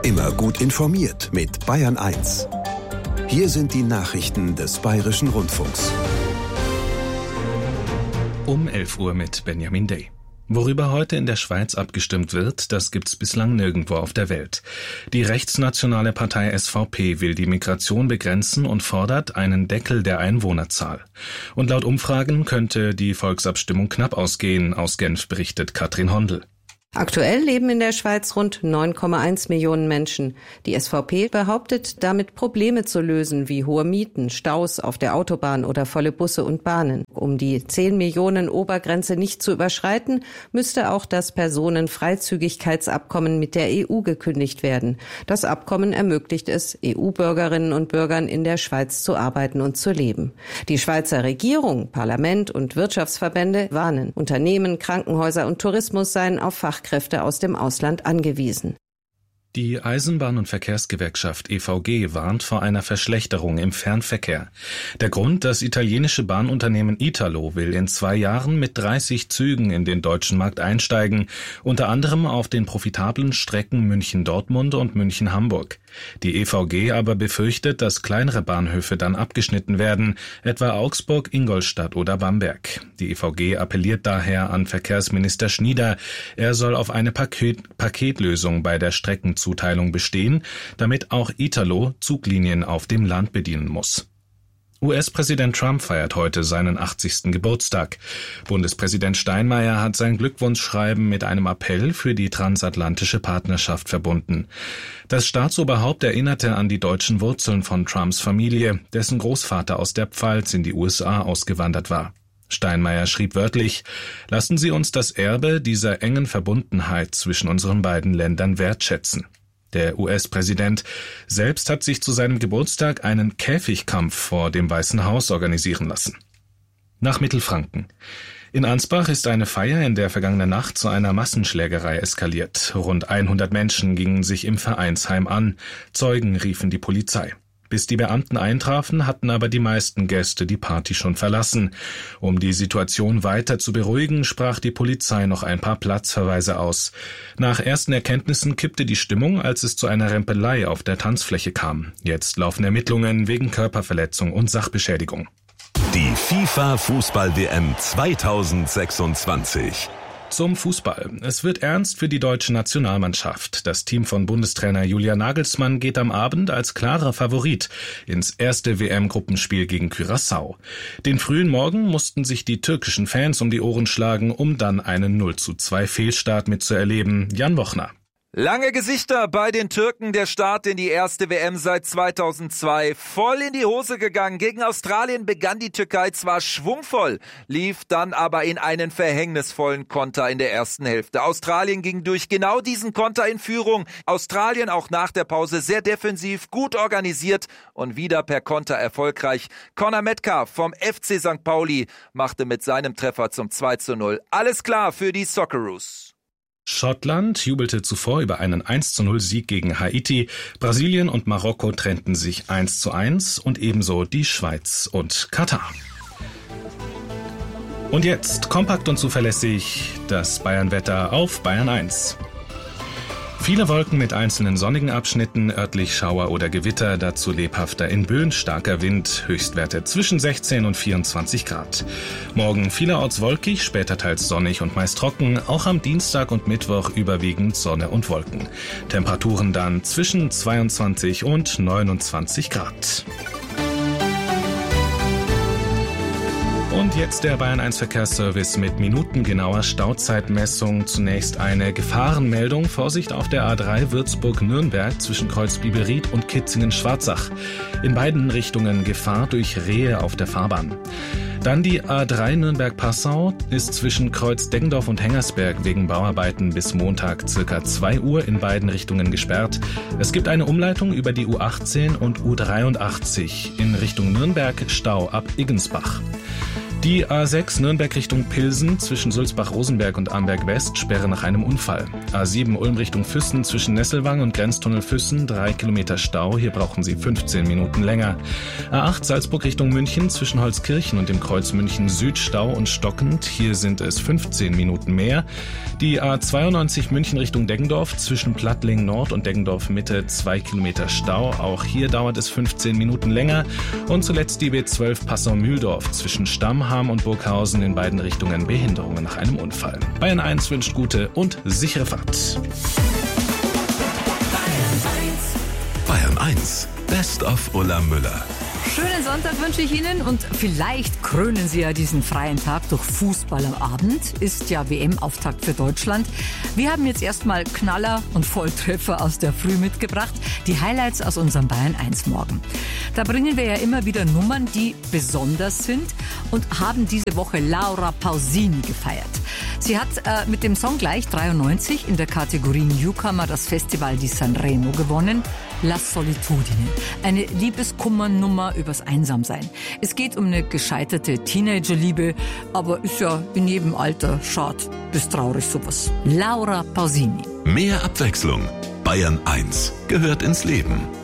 Immer gut informiert mit Bayern 1. Hier sind die Nachrichten des Bayerischen Rundfunks. Um 11 Uhr mit Benjamin Day. Worüber heute in der Schweiz abgestimmt wird, das gibt's bislang nirgendwo auf der Welt. Die rechtsnationale Partei SVP will die Migration begrenzen und fordert einen Deckel der Einwohnerzahl. Und laut Umfragen könnte die Volksabstimmung knapp ausgehen, aus Genf berichtet Katrin Hondel. Aktuell leben in der Schweiz rund 9,1 Millionen Menschen. Die SVP behauptet, damit Probleme zu lösen, wie hohe Mieten, Staus auf der Autobahn oder volle Busse und Bahnen. Um die 10 Millionen Obergrenze nicht zu überschreiten, müsste auch das Personenfreizügigkeitsabkommen mit der EU gekündigt werden. Das Abkommen ermöglicht es, EU-Bürgerinnen und Bürgern in der Schweiz zu arbeiten und zu leben. Die Schweizer Regierung, Parlament und Wirtschaftsverbände warnen. Unternehmen, Krankenhäuser und Tourismus seien auf Fachkräfte aus dem Ausland angewiesen. Die Eisenbahn- und Verkehrsgewerkschaft EVG warnt vor einer Verschlechterung im Fernverkehr. Der Grund: das italienische Bahnunternehmen Italo will in 2 Jahren mit 30 Zügen in den deutschen Markt einsteigen, unter anderem auf den profitablen Strecken München-Dortmund und München-Hamburg. Die EVG aber befürchtet, dass kleinere Bahnhöfe dann abgeschnitten werden, etwa Augsburg, Ingolstadt oder Bamberg. Die EVG appelliert daher an Verkehrsminister Schnieder, er soll auf eine Paketlösung bei der Streckenzuteilung bestehen, damit auch Italo Zuglinien auf dem Land bedienen muss. US-Präsident Trump feiert heute seinen 80. Geburtstag. Bundespräsident Steinmeier hat sein Glückwunschschreiben mit einem Appell für die transatlantische Partnerschaft verbunden. Das Staatsoberhaupt erinnerte an die deutschen Wurzeln von Trumps Familie, dessen Großvater aus der Pfalz in die USA ausgewandert war. Steinmeier schrieb wörtlich: Lassen Sie uns das Erbe dieser engen Verbundenheit zwischen unseren beiden Ländern wertschätzen. Der US-Präsident selbst hat sich zu seinem Geburtstag einen Käfigkampf vor dem Weißen Haus organisieren lassen. Nach Mittelfranken. In Ansbach ist eine Feier in der vergangenen Nacht zu einer Massenschlägerei eskaliert. Rund 100 Menschen gingen sich im Vereinsheim an. Zeugen riefen die Polizei. Bis die Beamten eintrafen, hatten aber die meisten Gäste die Party schon verlassen. Um die Situation weiter zu beruhigen, sprach die Polizei noch ein paar Platzverweise aus. Nach ersten Erkenntnissen kippte die Stimmung, als es zu einer Rempelei auf der Tanzfläche kam. Jetzt laufen Ermittlungen wegen Körperverletzung und Sachbeschädigung. Die FIFA-Fußball-WM 2026. Zum Fußball. Es wird ernst für die deutsche Nationalmannschaft. Das Team von Bundestrainer Julian Nagelsmann geht am Abend als klarer Favorit ins erste WM-Gruppenspiel gegen Curaçao. Den frühen Morgen mussten sich die türkischen Fans um die Ohren schlagen, um dann einen 0:2 Fehlstart mitzuerleben. Jan Wochner. Lange Gesichter bei den Türken, der Start in die erste WM seit 2002. Voll in die Hose gegangen. Gegen Australien begann die Türkei zwar schwungvoll, lief dann aber in einen verhängnisvollen Konter in der ersten Hälfte. Australien ging durch genau diesen Konter in Führung. Australien auch nach der Pause sehr defensiv, gut organisiert und wieder per Konter erfolgreich. Conor Metcalf vom FC St. Pauli machte mit seinem Treffer zum 2:0. Alles klar für die Socceroos. Schottland jubelte zuvor über einen 1:0 Sieg gegen Haiti. Brasilien und Marokko trennten sich 1:1 und ebenso die Schweiz und Katar. Und jetzt kompakt und zuverlässig das Bayern-Wetter auf Bayern 1. Viele Wolken mit einzelnen sonnigen Abschnitten, örtlich Schauer oder Gewitter, dazu lebhafter in Böen, starker Wind, Höchstwerte zwischen 16 und 24 Grad. Morgen vielerorts wolkig, später teils sonnig und meist trocken, auch am Dienstag und Mittwoch überwiegend Sonne und Wolken. Temperaturen dann zwischen 22 und 29 Grad. Und jetzt der Bayern 1 Verkehrsservice mit minutengenauer Stauzeitmessung. Zunächst eine Gefahrenmeldung. Vorsicht auf der A3 Würzburg-Nürnberg zwischen Kreuz Biberried und Kitzingen-Schwarzach. In beiden Richtungen Gefahr durch Rehe auf der Fahrbahn. Dann die A3 Nürnberg-Passau ist zwischen Kreuz Deggendorf und Hengersberg wegen Bauarbeiten bis Montag ca. 2 Uhr in beiden Richtungen gesperrt. Es gibt eine Umleitung über die U18 und U83 in Richtung Nürnberg, Stau ab Iggensbach. Die A6 Nürnberg Richtung Pilsen zwischen Sulzbach-Rosenberg und Amberg-West Sperre nach einem Unfall. A7 Ulm Richtung Füssen zwischen Nesselwang und Grenztunnel Füssen 3 Kilometer Stau. Hier brauchen Sie 15 Minuten länger. A8 Salzburg Richtung München zwischen Holzkirchen und dem Kreuz München Süd Stau und stockend. Hier sind es 15 Minuten mehr. Die A92 München Richtung Deggendorf zwischen Plattling Nord und Deggendorf Mitte 2 Kilometer Stau. Auch hier dauert es 15 Minuten länger. Und zuletzt die B12 Passau-Mühldorf zwischen Stammheim und Burghausen in beiden Richtungen Behinderungen nach einem Unfall. Bayern 1 wünscht gute und sichere Fahrt. Bayern 1, Best of Ulla Müller. Schönen Sonntag wünsche ich Ihnen und vielleicht krönen Sie ja diesen freien Tag durch Fußball am Abend. Ist ja WM-Auftakt für Deutschland. Wir haben jetzt erstmal Knaller und Volltreffer aus der Früh mitgebracht. Die Highlights aus unserem Bayern 1 Morgen. Da bringen wir ja immer wieder Nummern, die besonders sind und haben diese Woche Laura Pausini gefeiert. Sie hat mit dem Song gleich 93 in der Kategorie Newcomer das Festival di Sanremo gewonnen. La Solitudine, eine Liebeskummernummer übers Einsamsein. Es geht um eine gescheiterte Teenagerliebe, aber ist ja in jedem Alter schade bis traurig sowas. Laura Pausini. Mehr Abwechslung. Bayern 1 gehört ins Leben.